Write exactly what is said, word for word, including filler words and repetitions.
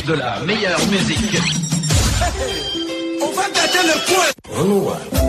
de la meilleure musique. On va tâter le point. On